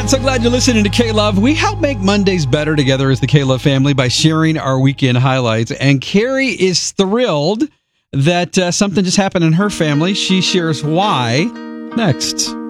Pat, so glad you're listening to K-Love. We help make Mondays better together as the K-Love family by sharing our weekend highlights. And Carrie is thrilled that something just happened in her family. She shares why next.